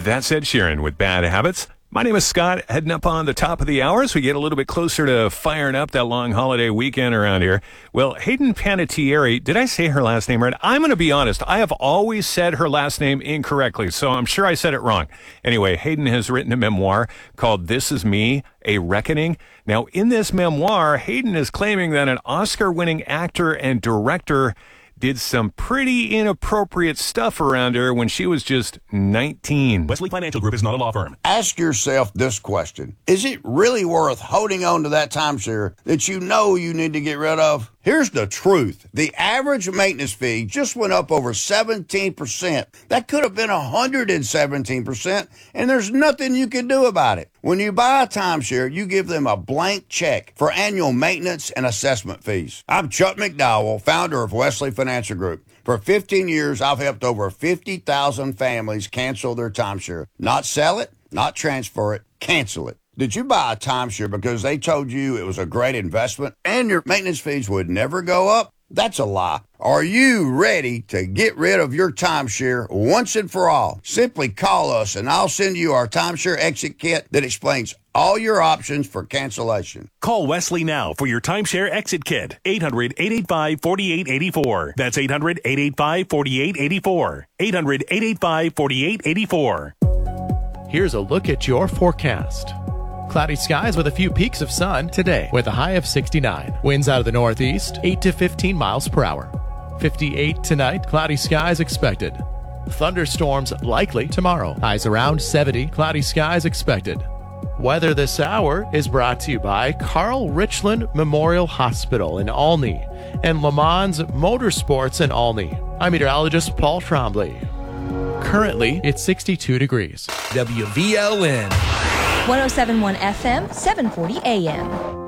That's Ed Sheeran with Bad Habits. My name is Scott. Heading up on the top of the hour as we get a little bit closer to firing up that long holiday weekend around here. Well, Hayden Panettiere, did I say her last name right? I'm going to be honest. I have always said her last name incorrectly, so I'm sure I said it wrong. Anyway, Hayden has written a memoir called This Is Me, A Reckoning. Now, in this memoir, Hayden is claiming that an Oscar-winning actor and director did some pretty inappropriate stuff around her when she was just 19. Wesley Financial Group is not a law firm. Ask yourself this question. Is it really worth holding on to that timeshare that you know you need to get rid of? Here's the truth. The average maintenance fee just went up over 17%. That could have been 117%, and there's nothing you can do about it. When you buy a timeshare, you give them a blank check for annual maintenance and assessment fees. I'm Chuck McDowell, founder of Wesley Financial Group. For 15 years, I've helped over 50,000 families cancel their timeshare. Not sell it, not transfer it, cancel it. Did you buy a timeshare because they told you it was a great investment and your maintenance fees would never go up? That's a lie. Are you ready to get rid of your timeshare once and for all? Simply call us and I'll send you our timeshare exit kit that explains all your options for cancellation. Call Wesley now for your timeshare exit kit. 800-885-4884. That's 800-885-4884. 800-885-4884. Here's a look at your forecast. Cloudy skies with a few peaks of sun today with a high of 69. Winds out of the northeast, 8 to 15 miles per hour. 58 tonight, cloudy skies expected. Thunderstorms likely tomorrow. Highs around 70, cloudy skies expected. Weather this hour is brought to you by Carl Richland Memorial Hospital in Olney and Le Mans Motorsports in Olney. I'm meteorologist Paul Trombley. Currently, it's 62 degrees. WVLN 107.1 FM, 740 AM.